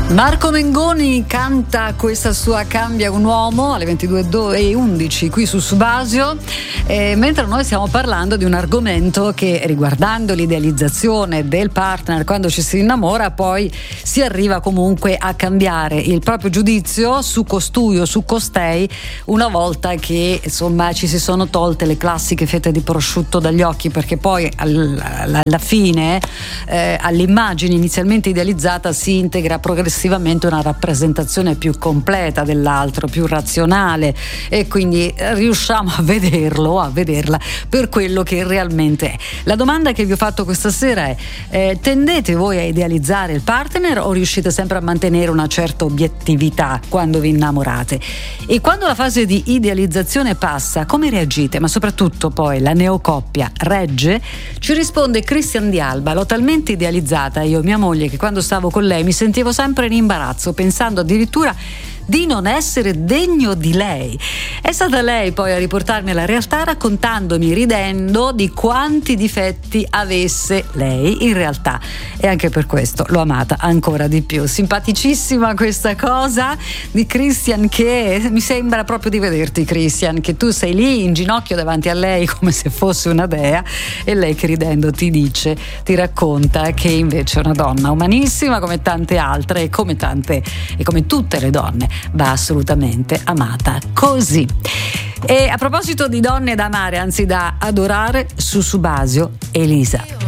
Marco Mengoni canta questa sua Cambia un uomo alle 22:11 qui su Subasio, mentre noi stiamo parlando di un argomento che, riguardando l'idealizzazione del partner quando ci si innamora, poi si arriva comunque a cambiare il proprio giudizio su costui o su costei una volta che insomma ci si sono tolte le classiche fette di prosciutto dagli occhi, perché poi alla fine all'immagine inizialmente idealizzata si integra progressivamente una rappresentazione più completa dell'altro, più razionale, e quindi riusciamo a vederla per quello che realmente è. La domanda che vi ho fatto questa sera è: tendete voi a idealizzare il partner o riuscite sempre a mantenere una certa obiettività quando vi innamorate? E quando la fase di idealizzazione passa, come reagite? Ma soprattutto poi la neocoppia regge? Ci risponde Cristian Di Alba: l'ho talmente idealizzata io mia moglie che quando stavo con lei mi sentivo sempre in imbarazzo, pensando addirittura di non essere degno di lei. È stata lei poi a riportarmi alla realtà, raccontandomi, ridendo, di quanti difetti avesse lei in realtà, e anche per questo l'ho amata ancora di più. Simpaticissima questa cosa di Christian, che mi sembra proprio di vederti, Christian, che tu sei lì in ginocchio davanti a lei come se fosse una dea, e lei che ridendo ti racconta che invece è una donna umanissima come tante altre, e come tutte le donne va assolutamente amata così. E a proposito di donne da amare, anzi da adorare, su Subasio, Elisa.